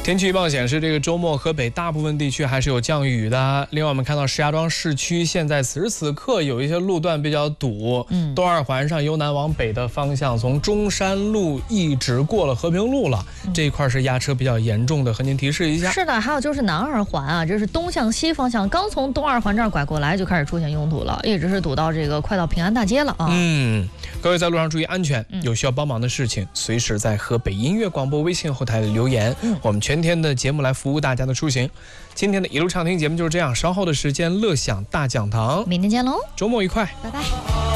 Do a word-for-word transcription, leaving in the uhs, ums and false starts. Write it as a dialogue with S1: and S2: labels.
S1: 天气预报显示，这个周末河北大部分地区还是有降雨的。另外，我们看到石家庄市区现在此时此刻有一些路段比较堵，嗯，东二环上由南往北的方向，从中山路一直过了和平路了，嗯、这一块是压车比较严重的，和您提示一下。
S2: 是的，还有就是南二环啊，这是东向西方向，刚从东二环这儿拐过来就开始出现拥堵了，一直是堵到这个快到平安大街了啊。
S1: 嗯，各位在路上注意安全，有需要帮忙的事情，随时在河北音乐广播微信后台留言，嗯、我们全天的节目来服务大家的出行。今天的一路畅听节目就是这样，稍后的时间乐享大讲堂，
S2: 明天见喽，
S1: 周末愉快，
S2: 拜拜。